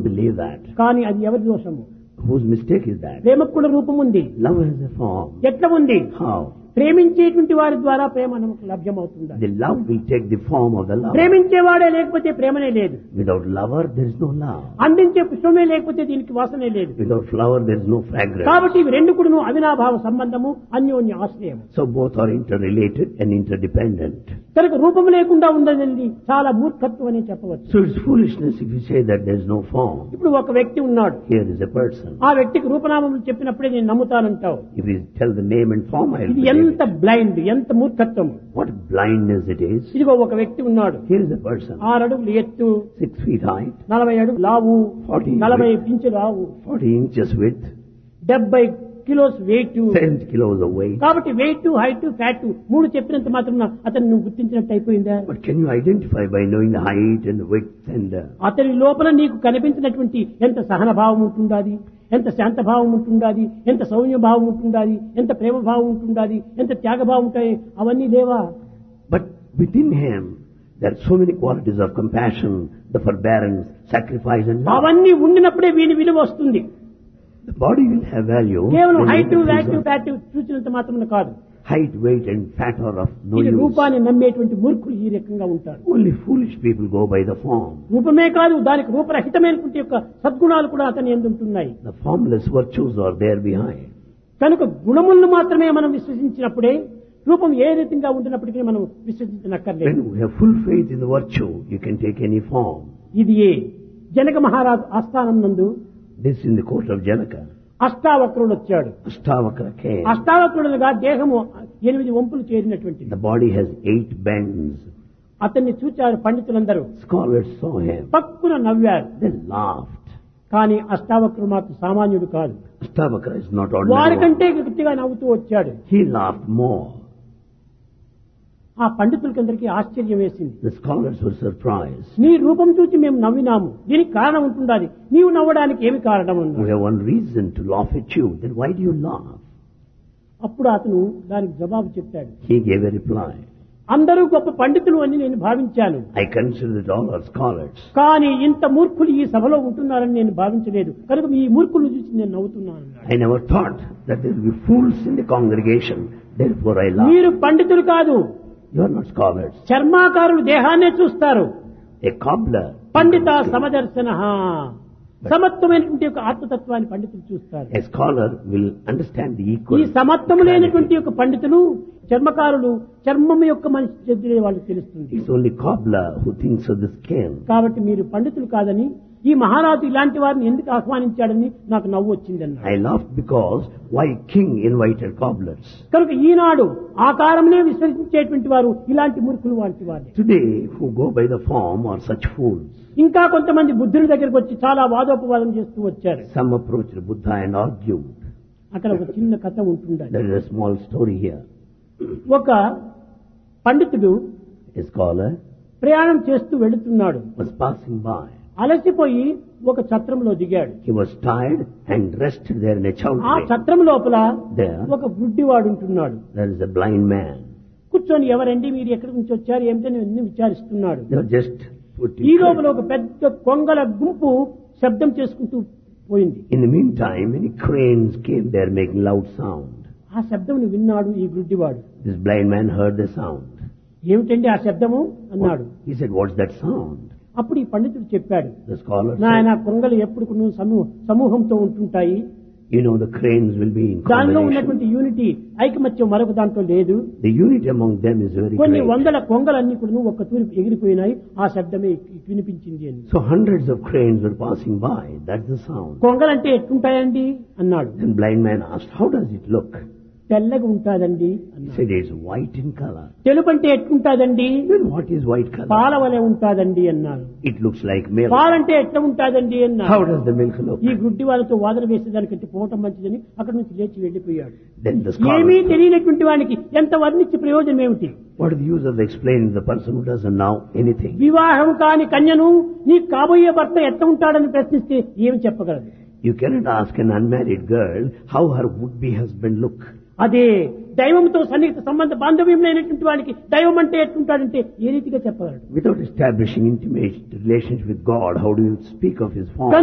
believe that. కానీ అది ఎవరి దోషము? Whose mistake is that? ప్రేమకు కూడా రూపం ఉంది. Love has a form. ఎట్లా ఉంది? How? ప్రేమించేటువంటి వారి ద్వారా ప్రేమ మనకు లభ్యమవుతుంది. The love will take the form of the lover. ప్రేమించేవాడే లేకపోతే ప్రేమనే లేదు. Without lover, there is no love. అందించే పుష్పమే లేకపోతే దీనికి వాసనే లేదు. Without flower, there is no fragrance. కాబట్టి ఇవి రెండు కూడా అవినాభావ సంబంధము, అన్యోన్య ఆశ్రయం. So both are interrelated and interdependent. కనుక రూపం లేకుండా ఉండదండి చాలా మూర్ఖత్వం అని చెప్పవచ్చు. So it's foolishness if you say that there is no form. ఇప్పుడు ఒక వ్యక్తి ఉన్నాడు. Here is a person. ఆ వ్యక్తికి రూపనామములు చెప్పినప్పుడే నేను నమ్ముతానంటావు. If you tell the name and form, I will ఇది believe ఎంత బ్లైండ్, ఎంత మూర్ఖత్వం. What blindness it is. ఇదిగో ఒక వ్యక్తి ఉన్నాడు. Here is a person. 6 అడుగులు ఎత్తు, 6 feet height, 40 అడుగులు లావు, 40 ఇంచులు లావు, 40 inches width, 70 kilos wait. 70 kilos of weight. కాబట్టి వెయిట్, హైట్, ఫ్యాట్ మూడు చెప్పినంత మాత్రం అతను నువ్వు గుర్తించినట్టు అయిపోయిందా? But can you identify by knowing the height and the width and అతని లోపల నీకు కనిపించినటువంటి ఎంత సహన భావం ఉంటుండాది, ఎంత శాంత భావం ఉంటుండాది, ఎంత సౌమ్య భావం ఉంటుండాది, ఎంత ప్రేమ భావం ఉంటుండాది, ఎంత త్యాగ భావం ఉంటాయి, అవన్నీ లేవా? But within him there are so many qualities of compassion, the forbearance, sacrifice and love. అవన్నీ ఉండినప్పుడే వీని విలువ వస్తుంది. The body will have value. కేవలం when height, it is VAT, of fat చూసినంత మాత్రం కాదు. height, weight and fat are of no ఇది use. రూపాన్ని నమ్మేటువంటి మూర్ఖులు ఈ రకంగా ఉంటారు. Only foolish people go by the form. రూపమే కాదు, దానికి రూపరహితమైనటువంటి యొక్క సద్గుణాలు కూడా అతని యందు ఉంటున్నాయి. The formless virtues are there behind. కనుక గుణములను మాత్రమే మనం విశ్వసించినప్పుడే రూపం ఏ రీతిగా ఉంటున్నప్పటికీ మనం విశ్వసించనక్కర్లేదు. When we have full faith in the virtue, you can take any form. ఇది జనక మహారాజు ఆస్థానం నందు This in the court of Janaka. అష్టావక్రుడు వచ్చాడు. Ashtavakra came. అష్టావక్రుడుగా దేహము 8 వంపులు చేరినటువంటిది. The body has 8 bends. అతన్ని చూచారు పండితులందరూ. Scholars saw him. పక్కున నవ్వారు. They laughed. కానీ అష్టావక్రుడు మాత్రం సామాన్యుడు కాదు. Ashtavakra is not ordinary. వారికంటే గట్టిగా నవ్వుతూ వచ్చాడు. He laughed more. ఆ పండితులకందరికీ ఆశ్చర్యం వేసింది. The scholars were surprised. నీ రూపం చూసి మేము నవ్వినాము, దీనికి కారణం ఉంటుండాలి, నీవు నవ్వడానికి ఏమి కారణం We అన్నాడు. have one reason to laugh at you. Then why do you laugh? అప్పుడు అతను దానికి జవాబు చెప్పాడు. He gave a reply. అందరూ గొప్ప పండితులు అని నేను భావించాను, I consider that all are scholars. కానీ ఇంత మూర్ఖులు ఈ సభలో ఉంటున్నారని నేను భావించలేదు, కనుక ఈ మూర్ఖులను చూసి నేను నవ్వుతున్నాను అన్నాడు. I never thought that there will be fools in the congregation. Therefore I laugh. మీరు పండితులు కాదు, You are not scholars. చర్మాకారులు దేహాన్నే చూస్తారు. A cobbler. పండిత సమదర్శన, సమత్వమైనటువంటి యొక్క ఆత్మతత్వాన్ని పండితులు చూస్తారు. A scholar will understand the ఈ equal. సమత్వము లేనటువంటి యొక్క పండితులు, చర్మకారులు చర్మం యొక్క మనిషి చెందిన వాళ్ళు తెలుస్తుంది. It's only cobbler who thinks of the skin. కాబట్టి మీరు పండితులు కాదని ఈ మహారాజు ఇలాంటి వారిని ఎందుకు ఆహ్వానించాడని నాకు నవ్వు వచ్చిందన్న. I laughed because why king invited cobblers? కనుక ఈనాడు ఆకారమునే విశ్వసించేటువంటి వారు ఇలాంటి మూర్ఖులు వంటి వారు. Today who go by the form are such fools. ఇంకా కొంతమంది బుద్ధుని దగ్గరకు వచ్చి చాలా వాదోపవాదం చేస్తూ వచ్చారు. Some approached Buddha and argued. అక్కడ ఒక చిన్న కథ ఉంటుండాలి. There is a small story here. ఒక పండితుడు A scholar ప్రయాణం చేస్తూ వెళుతున్నాడు. was passing by. అలసిపోయి ఒక ఛత్రంలో దిగాడు. He was tired and rested there in a ఆ chowdhury. ఛత్రం లోపల There ఒక గుడ్డివాడు ఉంటున్నాడు. there is a blind man. కూర్చొని ఎవరండి మీరు ఎక్కడి నుంచి వచ్చారు ఏమిటని అన్ని విచారిస్తున్నాడు. They were just put ఈ in. లోపల ఒక పెద్ద కొంగల గుంపు శబ్దం చేసుకుంటూ పోయింది. In the meantime, many cranes came there making loud sound. ఆ శబ్దం విన్నాడు ఈ గుడ్డివాడు. This blind man heard the sound. ఏమిటండి ఆ శబ్దము అన్నాడు. He said, "What's that sound?" అప్పుడు ఈ పండితుడు చెప్పాడు, The scholar నాయన said, కొంగలు ఎప్పుడు సమూహంతో ఉంటుంటాయి, "You know the cranes will be in దానిలో combination. ఉన్నటువంటి యూనిటీ ఐకమత్యం మరొక దాంట్లో లేదు. The unity among them is very కొన్ని great." వందల కొంగలన్నీ కూడా ఒక్క తూరి ఎగిరిపోయినాయి, ఆ శబ్దమే వినిపించింది అని. So hundreds of cranes were passing by. That's the sound. కొంగలంటే ఎట్లుంటాయండి అన్నాడు. Then blind man asked, "How does it look?" తెల్లగా ఉంటాదండి He అన్నాడు. said, "It's white in color." తెలుపు అంటే ఎట్లుంటాదండి? Then what is white color? పాల వలె ఉంటాదండి అన్నాడు. It looks like milk. పాలంటే ఎట్లా ఉంటాదండి How అన్నాడు. does the milk look? ఈ గుడ్డి వాళ్ళతో వాదన వేసేదానికంటే పోవటం మంచిదని అక్కడి నుంచి లేచి వెళ్లిపోయాడు. Then the scholar ఏమీ said, తెలియనటువంటి వానికి ఎంత వర్ణించి ప్రయోజనం ఏమిటి? "What is the use of explaining to the person who doesn't know anything?" వివాహం కాని కన్యను నీ కాబోయే భర్త ఎట్లా ఉంటాడని ప్రశ్నిస్తే ఏమి చెప్పగలదు? You cannot ask an unmarried girl how her would-be husband look. అదే దైవంతో సన్నిహిత సంబంధ బాంధవ్యం లేనటువంటి వాడికి దైవం అంటే ఎట్లుంటాడంటే ఏ రీతిగా చెప్పగలడు? Without establishing intimate relationship with God, how do you speak of His form?